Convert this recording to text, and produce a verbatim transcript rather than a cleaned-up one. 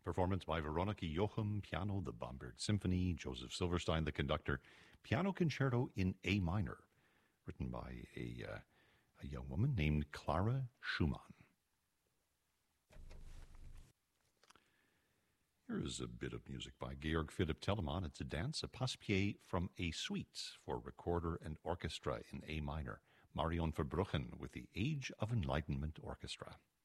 Performance by Veronica Jochum, piano, the Bamberg Symphony, Joseph Silverstein, the conductor, piano concerto in A minor, written by a, uh, a young woman named Clara Schumann. Here is a bit of music by Georg Philipp Telemann. It's a dance, a passe-pied from a suite for recorder and orchestra in A minor. Marion Verbruggen with the Age of Enlightenment Orchestra.